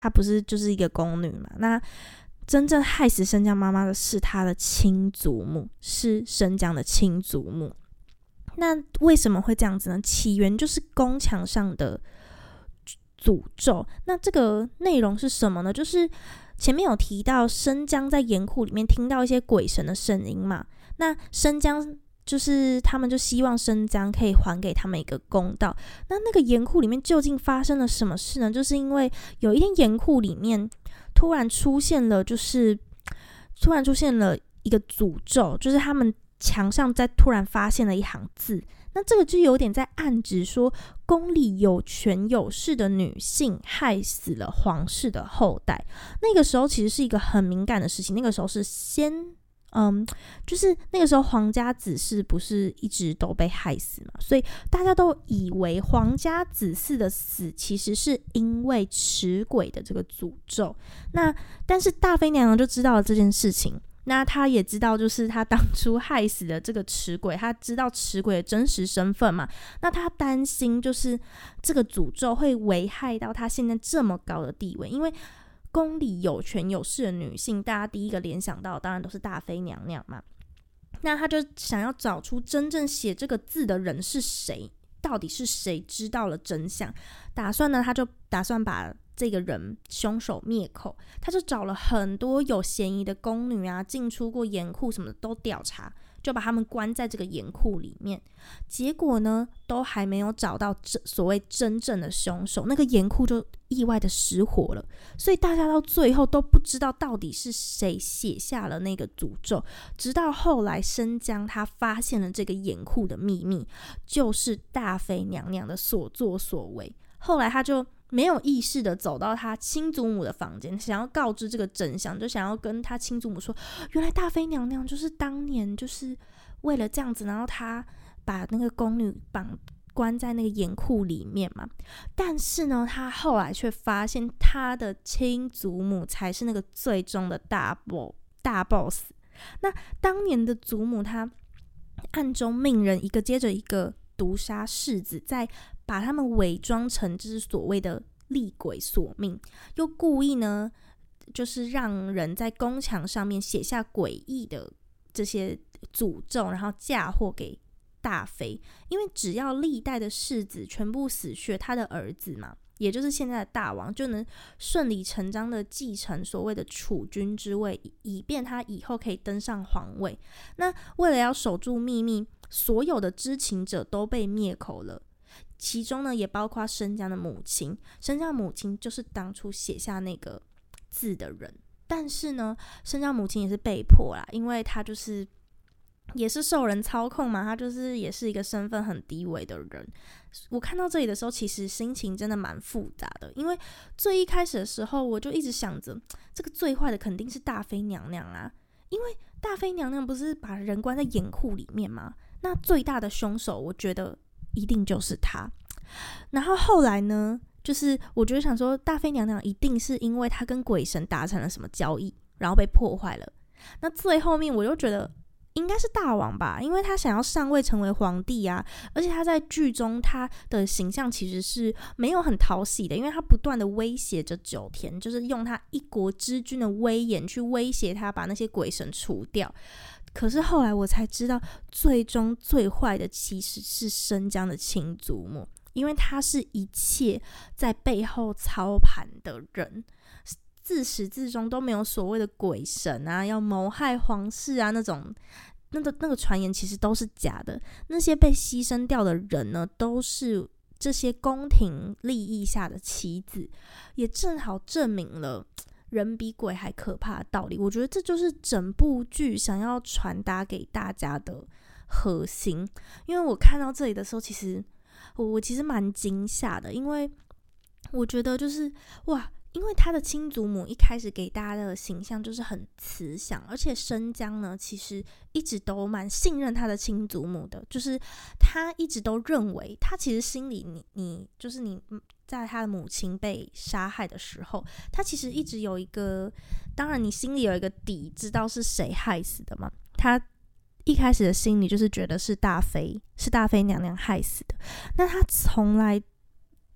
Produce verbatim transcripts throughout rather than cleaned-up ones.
她不是就是一个宫女嘛，那真正害死生姜妈妈的是她的亲祖母，是生姜的亲祖母。那为什么会这样子呢？起源就是宫墙上的诅咒。那这个内容是什么呢？就是前面有提到生姜在盐库里面听到一些鬼神的声音嘛，那生姜就是他们就希望生姜可以还给他们一个公道。那那个盐库里面究竟发生了什么事呢？就是因为有一天盐库里面突然出现了，就是突然出现了一个诅咒，就是他们墙上在突然发现了一行字。那这个就有点在暗指说，宫里有权有势的女性害死了皇室的后代。那个时候其实是一个很敏感的事情，那个时候是先嗯，就是那个时候皇家子嗣不是一直都被害死嘛，所以大家都以为皇家子嗣的死其实是因为持鬼的这个诅咒。那但是大妃娘娘就知道了这件事情，那他也知道就是他当初害死的这个持鬼，他知道持鬼的真实身份嘛，那他担心就是这个诅咒会危害到他现在这么高的地位，因为宫里有权有势的女性，大家第一个联想到的当然都是大妃娘娘嘛。那他就想要找出真正写这个字的人是谁，到底是谁知道了真相，打算呢他就打算把这个人凶手灭口。他就找了很多有嫌疑的宫女啊，进出过盐库什么的都调查，就把他们关在这个盐库里面。结果呢都还没有找到所谓真正的凶手，那个盐库就意外的失火了。所以大家到最后都不知道到底是谁写下了那个诅咒，直到后来生姜他发现了这个盐库的秘密，就是大妃娘娘的所作所为。后来他就没有意识的走到他亲祖母的房间，想要告知这个真相，就想要跟他亲祖母说，原来大妃娘娘就是当年就是为了这样子，然后他把那个宫女绑关在那个盐库里面嘛。但是呢他后来却发现他的亲祖母才是那个最终的大 boss, 大 boss。 那当年的祖母他暗中命人一个接着一个毒杀世子，再把他们伪装成就是所谓的厉鬼索命，又故意呢就是让人在宫墙上面写下诡异的这些诅咒，然后嫁祸给大妃。因为只要历代的世子全部死去，他的儿子嘛，也就是现在的大王，就能顺理成章的继承所谓的储君之位，以便他以后可以登上皇位。那为了要守住秘密，所有的知情者都被灭口了，其中呢也包括生姜的母亲。生姜的母亲就是当初写下那个字的人，但是呢生姜母亲也是被迫啦，因为她就是也是受人操控嘛，她就是也是一个身份很低微的人。我看到这里的时候其实心情真的蛮复杂的，因为最一开始的时候我就一直想着这个最坏的肯定是大妃娘娘啊，因为大妃娘娘不是把人关在盐库里面吗？那最大的凶手我觉得一定就是她。然后后来呢就是我就想说大妃娘娘一定是因为她跟鬼神达成了什么交易，然后被破坏了。那最后面我就觉得应该是大王吧，因为他想要上位成为皇帝啊，而且他在剧中他的形象其实是没有很讨喜的，因为他不断的威胁着九田，就是用他一国之君的威严去威胁他把那些鬼神除掉。可是后来我才知道，最终最坏的其实是生姜的亲祖母，因为他是一切在背后操盘的人，自始至终都没有所谓的鬼神啊要谋害皇室啊那种那个那个传言其实都是假的。那些被牺牲掉的人呢，都是这些宫廷利益下的棋子，也正好证明了人比鬼还可怕的道理。我觉得这就是整部剧想要传达给大家的核心。因为我看到这里的时候，其实我我其实蛮惊吓的，因为我觉得就是哇，因为他的亲祖母一开始给大家的形象就是很慈祥，而且生姜呢其实一直都蛮信任他的亲祖母的，就是他一直都认为他其实心里你你就是你在他的母亲被杀害的时候，他其实一直有一个，当然你心里有一个底，知道是谁害死的嘛。他一开始的心里就是觉得是大妃是大妃娘娘害死的。那他从来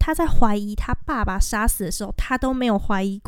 他在怀疑他爸爸杀死的时候，他都没有怀疑